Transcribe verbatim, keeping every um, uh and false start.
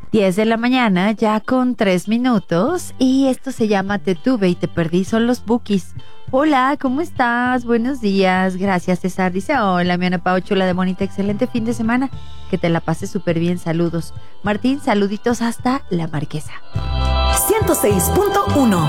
diez de la mañana, ya con tres minutos. Y esto se llama Te tuve y te perdí, son los Bukis. Hola, ¿cómo estás? Buenos días. Gracias, César. Dice, hola, mi Ana Pao, chula de bonita, excelente fin de semana. Que te la pases súper bien, saludos. Martín, saluditos hasta La Marquesa. ciento seis punto uno.